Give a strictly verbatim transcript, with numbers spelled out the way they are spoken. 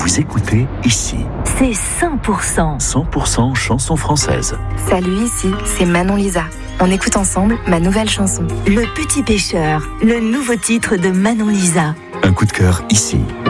Vous écoutez Ici. C'est cent pour cent. cent pour cent chansons françaises. Salut, Ici, c'est Manon Lisa. On écoute ensemble ma nouvelle chanson. Le Petit Pêcheur, le nouveau titre de Manon Lisa. Un coup de cœur Ici.